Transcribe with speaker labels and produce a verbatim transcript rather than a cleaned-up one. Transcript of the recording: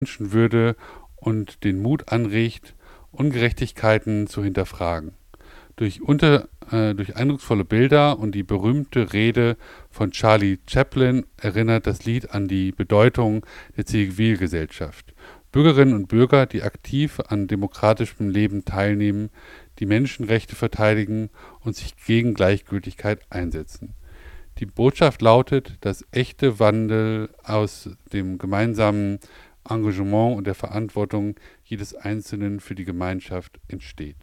Speaker 1: Menschenwürde und den Mut anregt, Ungerechtigkeiten zu hinterfragen. Durch, unter, äh, durch eindrucksvolle Bilder und die berühmte Rede von Charlie Chaplin erinnert das Lied an die Bedeutung der Zivilgesellschaft. Bürgerinnen und Bürger, die aktiv an demokratischem Leben teilnehmen, die Menschenrechte verteidigen und sich gegen Gleichgültigkeit einsetzen. Die Botschaft lautet, dass echte Wandel aus dem gemeinsamen Engagement und der Verantwortung jedes Einzelnen für die Gemeinschaft entsteht.